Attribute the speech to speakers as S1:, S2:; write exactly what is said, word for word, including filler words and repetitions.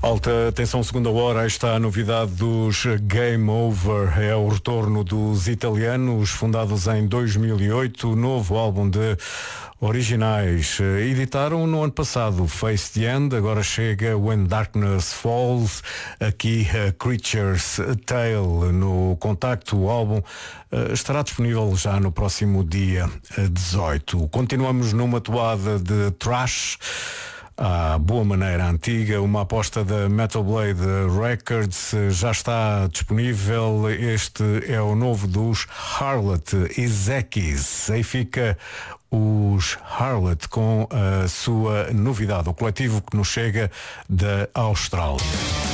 S1: Alta atenção, segunda hora, aí está a novidade dos Game Over, é o retorno dos italianos, fundados em dois mil e oito, novo álbum de originais. Editaram no ano passado Face the End, agora chega When Darkness Falls, aqui uh, Creature's Tale no contacto. O álbum uh, estará disponível já no próximo dia dezoito. Continuamos numa toada de thrash à boa maneira antiga, uma aposta da Metal Blade Records, já está disponível. Este é o novo dos Harlot Ezekis. Aí fica os Harlot com a sua novidade, o coletivo que nos chega da Austrália.